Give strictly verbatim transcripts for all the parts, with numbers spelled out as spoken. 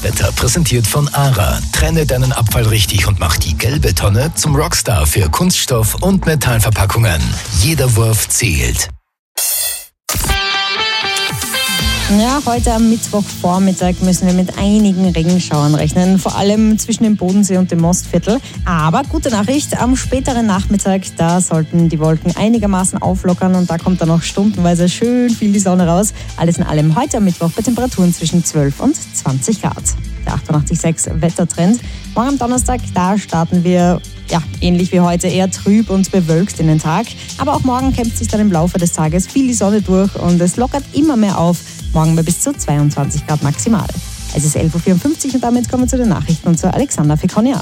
Das Wetter präsentiert von ARA. Trenne deinen Abfall richtig und mach die gelbe Tonne zum Rockstar für Kunststoff- und Metallverpackungen. Jeder Wurf zählt. Ja, heute am Mittwochvormittag müssen wir mit einigen Regenschauern rechnen, vor allem zwischen dem Bodensee und dem Mostviertel. Aber gute Nachricht, am späteren Nachmittag, da sollten die Wolken einigermaßen auflockern und da kommt dann noch stundenweise schön viel die Sonne raus. Alles in allem heute am Mittwoch bei Temperaturen zwischen zwölf und zwanzig Grad. Der achtundachtzig Komma sechs Wettertrend. Morgen am Donnerstag, da starten wir ja, ähnlich wie heute eher trüb und bewölkt in den Tag. Aber auch morgen kämpft sich dann im Laufe des Tages viel die Sonne durch und es lockert immer mehr auf. Morgen bei bis zu zweiundzwanzig Grad maximal. Es ist elf Uhr vierundfünfzig und damit kommen wir zu den Nachrichten und zu Alexander Fekonia.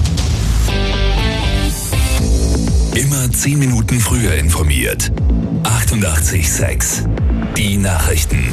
Immer zehn Minuten früher informiert. achtundachtzig Komma sechs. Die Nachrichten.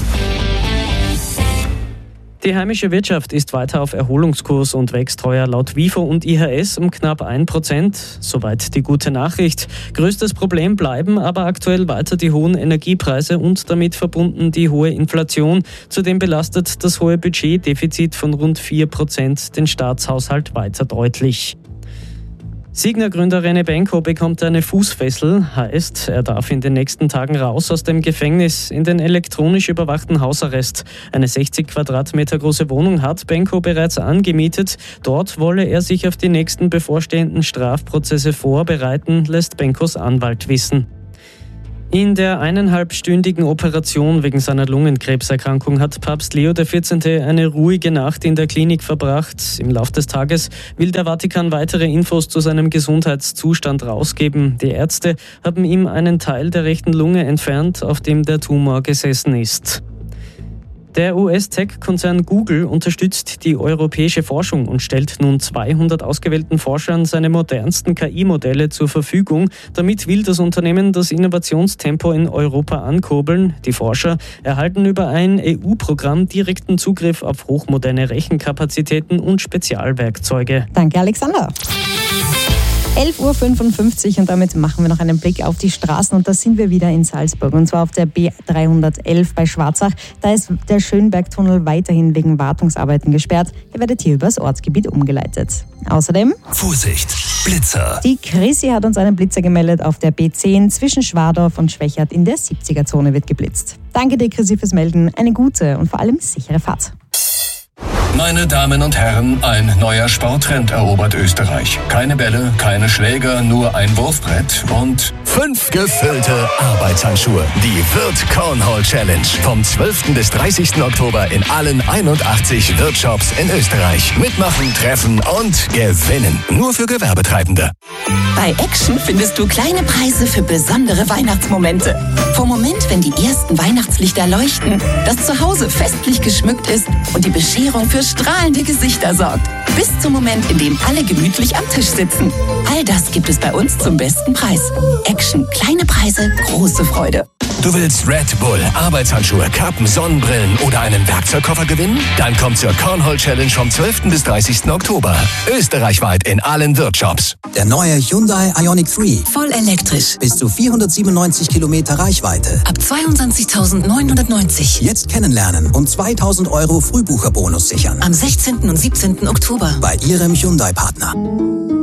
Die heimische Wirtschaft ist weiter auf Erholungskurs und wächst heuer laut WIFO und I H S um knapp ein Prozent. Soweit die gute Nachricht. Größtes Problem bleiben aber aktuell weiter die hohen Energiepreise und damit verbunden die hohe Inflation. Zudem belastet das hohe Budgetdefizit von rund vier Prozent den Staatshaushalt weiter deutlich. Signa-Gründer René Benko bekommt eine Fußfessel, heißt, er darf in den nächsten Tagen raus aus dem Gefängnis in den elektronisch überwachten Hausarrest. Eine sechzig Quadratmeter große Wohnung hat Benko bereits angemietet. Dort wolle er sich auf die nächsten bevorstehenden Strafprozesse vorbereiten, lässt Benkos Anwalt wissen. In der eineinhalbstündigen Operation wegen seiner Lungenkrebserkrankung hat Papst Leo der vierzehnte eine ruhige Nacht in der Klinik verbracht. Im Laufe des Tages will der Vatikan weitere Infos zu seinem Gesundheitszustand rausgeben. Die Ärzte haben ihm einen Teil der rechten Lunge entfernt, auf dem der Tumor gesessen ist. Der U S-Tech-Konzern Google unterstützt die europäische Forschung und stellt nun zweihundert ausgewählten Forschern seine modernsten K I-Modelle zur Verfügung. Damit will das Unternehmen das Innovationstempo in Europa ankurbeln. Die Forscher erhalten über ein E U-Programm direkten Zugriff auf hochmoderne Rechenkapazitäten und Spezialwerkzeuge. Danke, Alexander. elf Uhr fünfundfünfzig und damit machen wir noch einen Blick auf die Straßen und da sind wir wieder in Salzburg und zwar auf der B dreihundertelf bei Schwarzach. Da ist der Schönbergtunnel weiterhin wegen Wartungsarbeiten gesperrt. Er wird hier übers Ortsgebiet umgeleitet. Außerdem Vorsicht, Blitzer. Die Chrissy hat uns einen Blitzer gemeldet auf der B zehn zwischen Schwadorf und Schwächert in der siebziger-Zone wird geblitzt. Danke dir, Chrissy, fürs Melden. Eine gute und vor allem sichere Fahrt. Meine Damen und Herren, ein neuer Sporttrend erobert Österreich. Keine Bälle, keine Schläger, nur ein Wurfbrett und fünf gefüllte Arbeitshandschuhe. Die Wirth Cornhole Challenge. Vom zwölften bis dreißigsten Oktober in allen einundachtzig Wirth-Shops in Österreich. Mitmachen, treffen und gewinnen. Nur für Gewerbetreibende. Bei Action findest du kleine Preise für besondere Weihnachtsmomente. Vom Moment, wenn die ersten Weihnachtslichter leuchten, das Zuhause festlich geschmückt ist und die Bescherung für strahlende Gesichter sorgt. Bis zum Moment, in dem alle gemütlich am Tisch sitzen. All das gibt es bei uns zum besten Preis. Action. Kleine Preise, große Freude. Du willst Red Bull, Arbeitshandschuhe, Kappen, Sonnenbrillen oder einen Werkzeugkoffer gewinnen? Dann komm zur Cornhole Challenge vom zwölften bis dreißigsten Oktober. Österreichweit in allen Wirth-Shops. Der neue Hyundai Ioniq drei. Voll elektrisch. Bis zu vierhundertsiebenundneunzig Kilometer Reichweite. Ab zweiundzwanzigtausendneunhundertneunzig. Jetzt kennenlernen und zweitausend Euro Frühbucherbonus sichern. Am sechzehnten und siebzehnten Oktober. Bei Ihrem Hyundai-Partner.